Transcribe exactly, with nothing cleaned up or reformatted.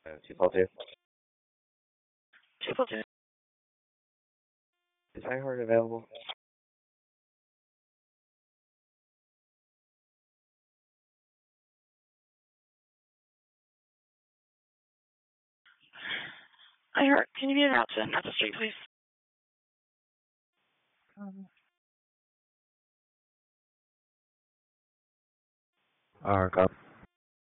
Uh, two four two. two four two. Is iHeart available? iHeart, can you be announced in at the street, please? iHeart,